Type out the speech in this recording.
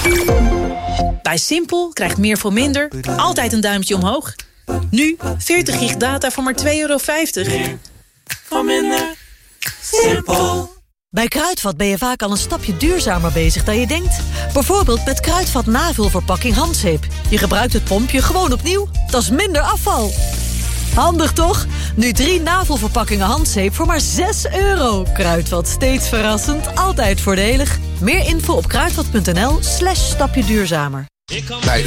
Bij Simpel krijgt meer voor minder altijd een duimpje omhoog. Nu 40 gig data voor maar €2,50. Voor minder. Simpel. Bij Kruidvat ben je vaak al een stapje duurzamer bezig dan je denkt. Bijvoorbeeld met Kruidvat navulverpakking handzeep. Je gebruikt het pompje gewoon opnieuw. Dat is minder afval. Handig toch? Nu 3 navelverpakkingen handzeep voor maar €6. Kruidvat, steeds verrassend, altijd voordelig. Meer info op kruidvat.nl/stapje duurzamer. Bij